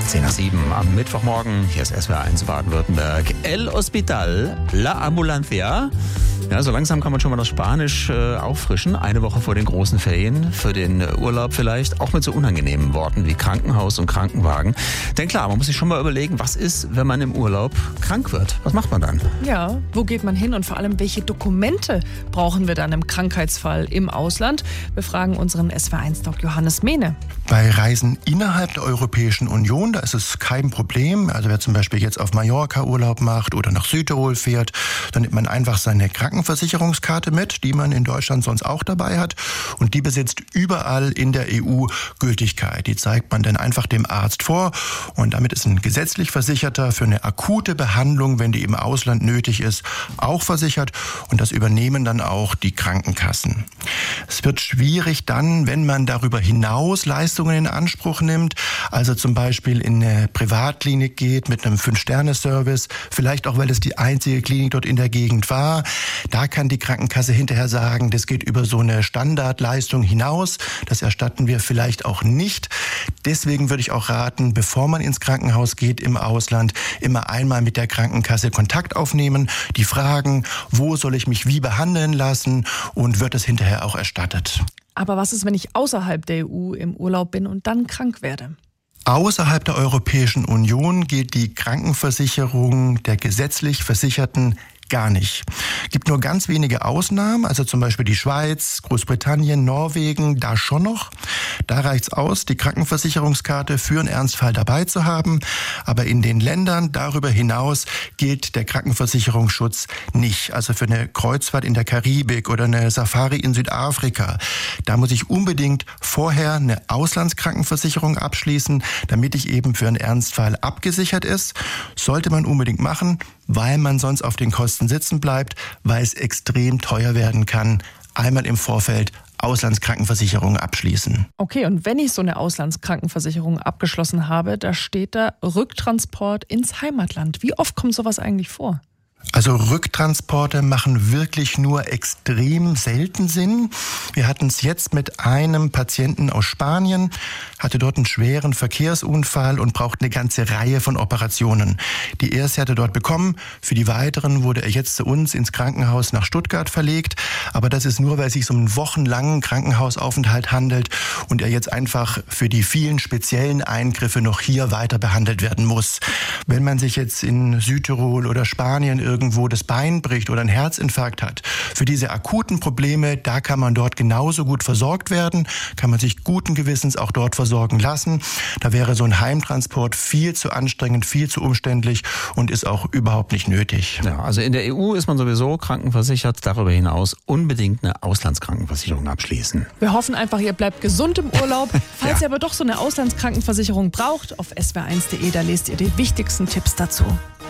10 nach 7 am Mittwochmorgen. Hier ist SWR1 Baden-Württemberg. El Hospital, La Ambulancia. Ja, so langsam kann man schon mal das Spanisch auffrischen. Eine Woche vor den großen Ferien, für den Urlaub vielleicht. Auch mit so unangenehmen Worten wie Krankenhaus und Krankenwagen. Denn klar, man muss sich schon mal überlegen, was ist, wenn man im Urlaub krank wird? Was macht man dann? Ja, wo geht man hin und vor allem, welche Dokumente brauchen wir dann im Krankheitsfall im Ausland? Wir fragen unseren SWR1-Doc Johannes Mehne. Bei Reisen innerhalb der Europäischen Union, da ist es kein Problem. Also wer zum Beispiel jetzt auf Mallorca Urlaub macht oder nach Südtirol fährt, dann nimmt man einfach seine Krankenversicherungskarte mit, die man in Deutschland sonst auch dabei hat. Und die besitzt überall in der EU Gültigkeit. Die zeigt man dann einfach dem Arzt vor. Und damit ist ein gesetzlich Versicherter für eine akute Behandlung, wenn die im Ausland nötig ist, auch versichert. Und das übernehmen dann auch die Krankenkassen. Es wird schwierig dann, wenn man darüber hinaus Leistungen in Anspruch nimmt, also zum Beispiel in eine Privatklinik geht mit einem 5-Sterne-Service, vielleicht auch, weil es die einzige Klinik dort in der Gegend war. Da kann die Krankenkasse hinterher sagen, das geht über so eine Standardleistung hinaus, das erstatten wir vielleicht auch nicht. Deswegen würde ich auch raten, bevor man ins Krankenhaus geht im Ausland, immer einmal mit der Krankenkasse Kontakt aufnehmen, die fragen, wo soll ich mich wie behandeln lassen und wird es hinterher auch erstattet. Aber was ist, wenn ich außerhalb der EU im Urlaub bin und dann krank werde? Außerhalb der Europäischen Union gilt die Krankenversicherung der gesetzlich Versicherten gar nicht. Gibt nur ganz wenige Ausnahmen, also zum Beispiel die Schweiz, Großbritannien, Norwegen, da schon noch. Da reicht's aus, die Krankenversicherungskarte für einen Ernstfall dabei zu haben. Aber in den Ländern darüber hinaus gilt der Krankenversicherungsschutz nicht. Also für eine Kreuzfahrt in der Karibik oder eine Safari in Südafrika, da muss ich unbedingt vorher eine Auslandskrankenversicherung abschließen, damit ich eben für einen Ernstfall abgesichert ist. Sollte man unbedingt machen, weil man sonst auf den Kosten sitzen bleibt, weil es extrem teuer werden kann. Einmal im Vorfeld Auslandskrankenversicherung abschließen. Okay, und wenn ich so eine Auslandskrankenversicherung abgeschlossen habe, da steht da Rücktransport ins Heimatland. Wie oft kommt sowas eigentlich vor? Also Rücktransporte machen wirklich nur extrem selten Sinn. Wir hatten es jetzt mit einem Patienten aus Spanien, hatte dort einen schweren Verkehrsunfall und braucht eine ganze Reihe von Operationen. Die erste hat er dort bekommen, für die weiteren wurde er jetzt zu uns ins Krankenhaus nach Stuttgart verlegt. Aber das ist nur, weil es sich um einen wochenlangen Krankenhausaufenthalt handelt und er jetzt einfach für die vielen speziellen Eingriffe noch hier weiter behandelt werden muss. Wenn man sich jetzt in Südtirol oder Spanien irgendwo das Bein bricht oder einen Herzinfarkt hat, für diese akuten Probleme, da kann man dort genauso gut versorgt werden, kann man sich guten Gewissens auch dort versorgen lassen. Da wäre so ein Heimtransport viel zu anstrengend, viel zu umständlich und ist auch überhaupt nicht nötig. Ja, also in der EU ist man sowieso krankenversichert, darüber hinaus unbedingt eine Auslandskrankenversicherung abschließen. Wir hoffen einfach, ihr bleibt gesund im Urlaub. Falls ihr aber doch so eine Auslandskrankenversicherung braucht, auf swr1.de, da lest ihr die wichtigsten Tipps dazu.